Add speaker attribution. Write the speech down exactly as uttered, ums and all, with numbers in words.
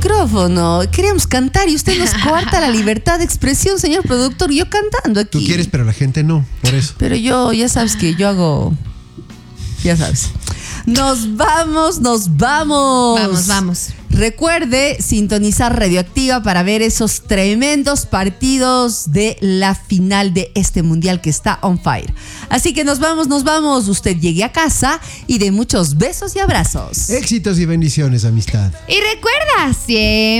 Speaker 1: micrófono. Queríamos cantar y usted nos coarta la libertad de expresión, señor productor. Yo cantando aquí.
Speaker 2: Tú quieres, pero la gente no, por eso.
Speaker 1: Pero yo, ya sabes que yo hago... Ya sabes. Nos vamos, nos vamos.
Speaker 3: Vamos, vamos.
Speaker 1: Recuerde sintonizar Radioactiva para ver esos tremendos partidos de la final de este mundial que está on fire. Así que nos vamos, nos vamos. Usted llegue a casa y de muchos besos y abrazos.
Speaker 2: Éxitos y bendiciones, amistad.
Speaker 3: Y recuerda, siempre